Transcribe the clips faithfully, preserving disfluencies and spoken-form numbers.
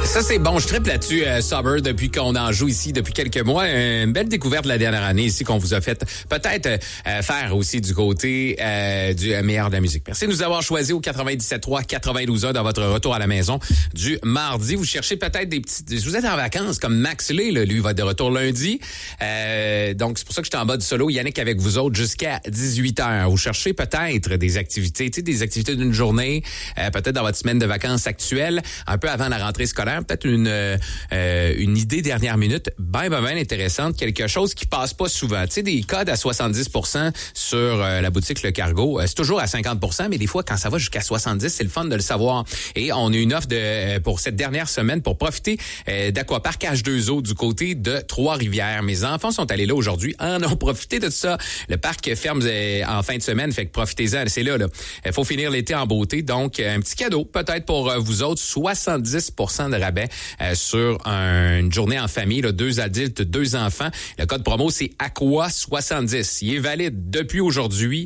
Ça, c'est bon. Je triple là-dessus, euh, Sober, depuis qu'on en joue ici depuis quelques mois. Une belle découverte de la dernière année ici qu'on vous a fait peut-être euh, faire aussi du côté euh, du meilleur de la musique. Merci de nous avoir choisi au quatre-vingt-dix-sept trois quatre-vingt-douze heures dans votre retour à la maison du mardi. Vous cherchez peut-être des petites... Vous êtes en vacances comme Max Lay, là, lui, il va être de retour lundi. Euh, donc, c'est pour ça que j'étais en mode solo. Yannick avec vous autres jusqu'à dix-huit heures. Vous cherchez peut-être des activités, tu sais, des activités d'une journée, euh, peut-être dans votre semaine de vacances actuelle, un peu avant la rentrée scolaire, peut-être une euh, une idée dernière minute, ben, ben, ben intéressante, quelque chose qui passe pas souvent. Tu sais, des codes à soixante-dix pour cent sur euh, la boutique Le Cargo, euh, c'est toujours à cinquante pour cent, mais des fois, quand ça va jusqu'à soixante-dix, c'est le fun de le savoir. Et on a une offre de euh, pour cette dernière semaine pour profiter euh, d'Aquapark H deux O du côté de Trois-Rivières. Mes enfants sont allés là aujourd'hui, en ont profité de ça. Le parc ferme euh, en fin de semaine, fait que profitez-en, c'est là, là. Il faut finir l'été en beauté, donc un petit cadeau peut-être pour euh, vous autres, soixante-dix pour cent de rabais euh, sur un, une journée en famille, là, deux adultes, deux enfants. Le code promo, c'est Aqua soixante-dix. Il est valide depuis aujourd'hui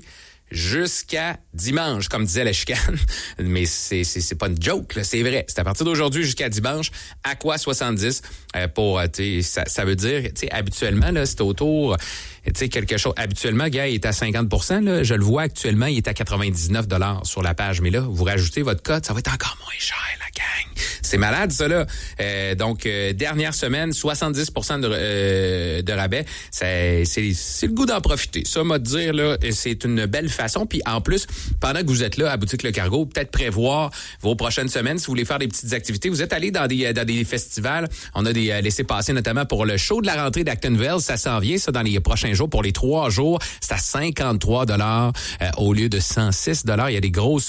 jusqu'à dimanche, comme disait la chicane. Mais c'est, c'est, c'est pas une joke, là, c'est vrai. C'est à partir d'aujourd'hui jusqu'à dimanche, Aqua soixante-dix. Euh, pour, tu sais, ça, ça veut dire, tu sais, habituellement, là, c'est autour, tu sais, quelque chose. Habituellement, gars, il est à cinquante pour cent, là. Je le vois actuellement, il est à quatre-vingt-dix-neuf dollars sur la page. Mais là, vous rajoutez votre code, ça va être encore moins cher, la gang. C'est malade, ça, là. Euh, donc, euh, dernière semaine, soixante-dix pour cent de, euh, de rabais. C'est, c'est, c'est le goût d'en profiter. Ça, m'a dire, là, c'est une belle façon. Puis, en plus, pendant que vous êtes là à Boutique Le Cargo, peut-être prévoir vos prochaines semaines, si vous voulez faire des petites activités. Vous êtes allé dans des, dans des festivals. On a des euh, laissés-passer, notamment pour le show de la rentrée d'Actonville. Ça s'en vient, ça, dans les prochains jours. Pour les trois jours, c'est à cinquante-trois dollars euh, au lieu de cent six dollars. Il y a des grosses,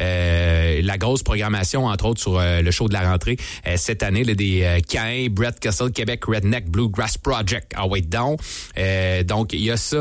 euh, la grosse programmation, entre autres, sur euh, le show de la rentrée euh, cette année, là, des euh, Cain, Brett Castle, Québec Redneck Bluegrass Project. Ah ouais, donc, euh, donc il y a ça.